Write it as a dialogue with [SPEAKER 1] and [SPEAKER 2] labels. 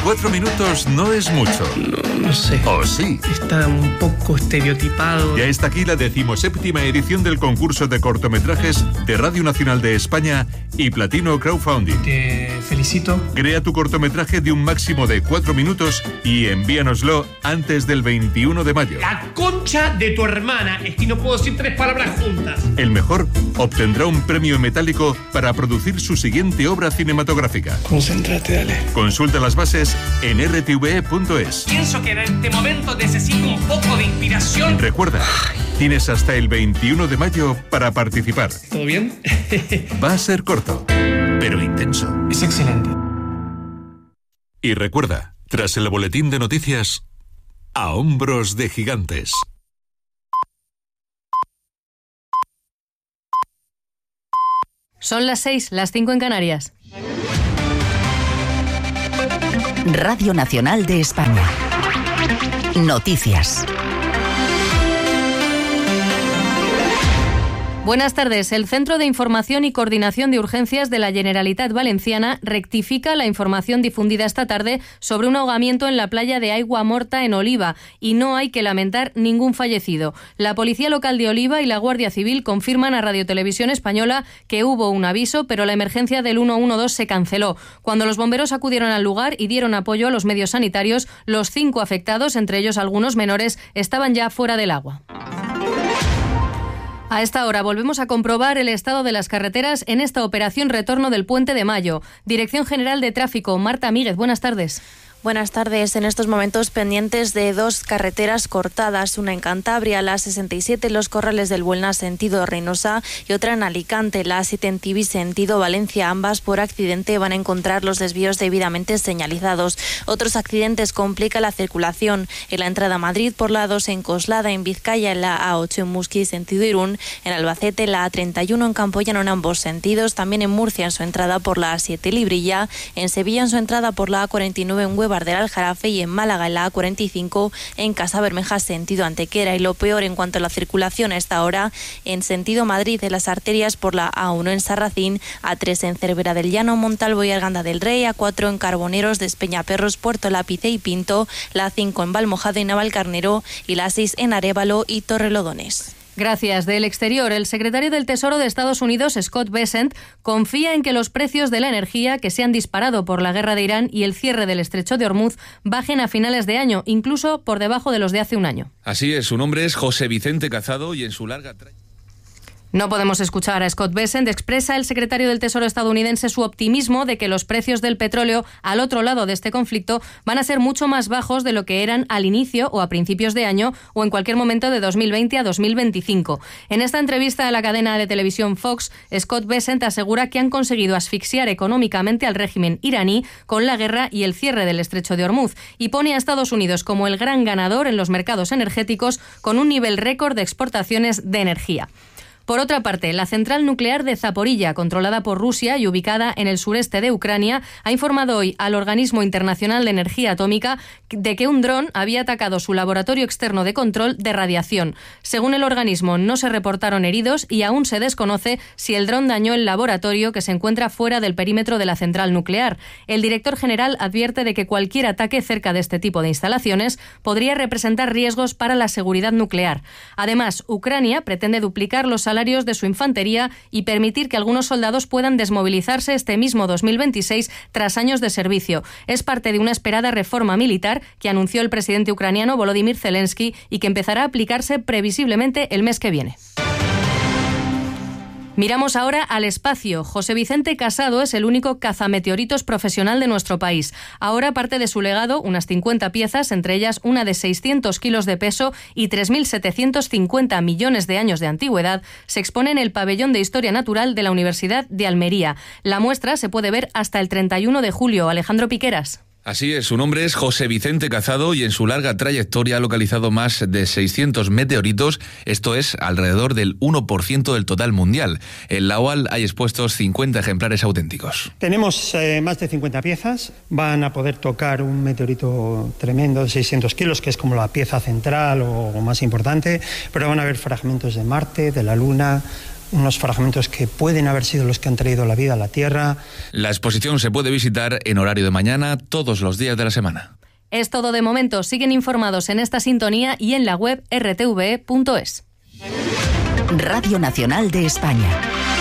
[SPEAKER 1] 4 minutos no es mucho.
[SPEAKER 2] No sé.
[SPEAKER 1] ¿O sí?
[SPEAKER 2] Está un poco estereotipado.
[SPEAKER 1] Ya está aquí la 17ª edición del concurso de cortometrajes de Radio Nacional de España y Platino Crowdfunding.
[SPEAKER 2] Te felicito.
[SPEAKER 1] Crea tu cortometraje de un máximo de 4 minutos y envíanoslo antes del 21 de mayo.
[SPEAKER 2] La concha de tu hermana. Es que no puedo decir 3 palabras juntas.
[SPEAKER 1] El mejor obtendrá un premio metálico para producir su siguiente obra cinematográfica.
[SPEAKER 2] Concéntrate, dale.
[SPEAKER 1] Consulta las bases en rtve.es.
[SPEAKER 2] Pienso que en este momento necesito un poco de inspiración.
[SPEAKER 1] Recuerda, tienes hasta el 21 de mayo para participar.
[SPEAKER 2] ¿Todo bien?
[SPEAKER 1] Va a ser corto, pero intenso.
[SPEAKER 2] Es excelente.
[SPEAKER 1] Y recuerda, tras el boletín de noticias, a hombros de gigantes.
[SPEAKER 3] Son las 6, las 5 en Canarias.
[SPEAKER 4] Radio Nacional de España. Noticias.
[SPEAKER 3] Buenas tardes. El Centro de Información y Coordinación de Urgencias de la Generalitat Valenciana rectifica la información difundida esta tarde sobre un ahogamiento en la playa de Aigua Morta en Oliva y no hay que lamentar ningún fallecido. La Policía Local de Oliva y la Guardia Civil confirman a Radio Televisión Española que hubo un aviso, pero la emergencia del 112 se canceló. Cuando los bomberos acudieron al lugar y dieron apoyo a los medios sanitarios, los 5 afectados, entre ellos algunos menores, estaban ya fuera del agua. A esta hora volvemos a comprobar el estado de las carreteras en esta operación retorno del Puente de Mayo. Dirección General de Tráfico, Marta Míguez, buenas tardes.
[SPEAKER 5] Buenas tardes. En estos momentos pendientes de 2 carreteras cortadas, una en Cantabria, la 67 en Los Corrales del Buelna, sentido Reynosa, y otra en Alicante, la 7 en Tibi, sentido Valencia. Ambas por accidente van a encontrar los desvíos debidamente señalizados. Otros accidentes complican la circulación en la entrada a Madrid por la 2 en Coslada, en Vizcaya, en la A8 en Musqui, sentido Irún, en Albacete, la A31 en Campoyano en ambos sentidos, también en Murcia en su entrada por la A7 Librilla, en Sevilla en su entrada por la A49 en Huevar del Aljarafe y en Málaga en la A45 en Casa Bermeja sentido Antequera. Y lo peor en cuanto a la circulación a esta hora en sentido Madrid en las arterias por la A1 en Sarracín, A3 en Cervera del Llano, Montalvo y Arganda del Rey, A4 en Carboneros, Despeñaperros, Puerto Lápice y Pinto, la A5 en Valmojado y Navalcarnero y la 6 en Arévalo y Torrelodones.
[SPEAKER 3] Gracias. Del exterior, el secretario del Tesoro de Estados Unidos, Scott Bessent, confía en que los precios de la energía, que se han disparado por la guerra de Irán y el cierre del estrecho de Hormuz, bajen a finales de año, incluso por debajo de los de hace un año.
[SPEAKER 6] Así es, su nombre es José Vicente Cazado y en su larga trayectoria...
[SPEAKER 3] No podemos escuchar a Scott Bessent. Expresa el secretario del Tesoro estadounidense su optimismo de que los precios del petróleo al otro lado de este conflicto van a ser mucho más bajos de lo que eran al inicio o a principios de año o en cualquier momento de 2020 a 2025. En esta entrevista a la cadena de televisión Fox, Scott Bessent asegura que han conseguido asfixiar económicamente al régimen iraní con la guerra y el cierre del estrecho de Hormuz y pone a Estados Unidos como el gran ganador en los mercados energéticos con un nivel récord de exportaciones de energía. Por otra parte, la central nuclear de Zaporilla, controlada por Rusia y ubicada en el sureste de Ucrania, ha informado hoy al Organismo Internacional de Energía Atómica de que un dron había atacado su laboratorio externo de control de radiación. Según el organismo, no se reportaron heridos y aún se desconoce si el dron dañó el laboratorio que se encuentra fuera del perímetro de la central nuclear. El director general advierte de que cualquier ataque cerca de este tipo de instalaciones podría representar riesgos para la seguridad nuclear. Además, Ucrania pretende duplicar los salarios de su infantería y permitir que algunos soldados puedan desmovilizarse este mismo 2026 tras años de servicio. Es parte de una esperada reforma militar que anunció el presidente ucraniano Volodymyr Zelensky y que empezará a aplicarse previsiblemente el mes que viene. Miramos ahora al espacio. José Vicente Casado es el único cazameteoritos profesional de nuestro país. Ahora parte de su legado, unas 50 piezas, entre ellas una de 600 kilos de peso y 3.750 millones de años de antigüedad, se expone en el Pabellón de Historia Natural de la Universidad de Almería. La muestra se puede ver hasta el 31 de julio. Alejandro Piqueras.
[SPEAKER 6] Así es, su nombre es José Vicente Cazado y en su larga trayectoria ha localizado más de 600 meteoritos, esto es alrededor del 1% del total mundial. En la OAL hay expuestos 50 ejemplares auténticos.
[SPEAKER 7] Tenemos más de 50 piezas, van a poder tocar un meteorito tremendo de 600 kilos, que es como la pieza central o más importante, pero van a haber fragmentos de Marte, de la Luna, unos fragmentos que pueden haber sido los que han traído la vida a la Tierra.
[SPEAKER 6] La exposición se puede visitar en horario de mañana todos los días de la semana.
[SPEAKER 3] Es todo de momento. Siguen informados en esta sintonía y en la web rtve.es.
[SPEAKER 4] Radio Nacional de España.